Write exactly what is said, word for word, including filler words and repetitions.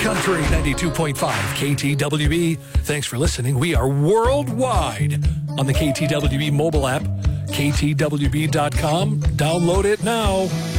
Country ninety-two point five K T W B. Thanks for listening. We are worldwide on the K T W B mobile app, K T W B dot com. Download it now.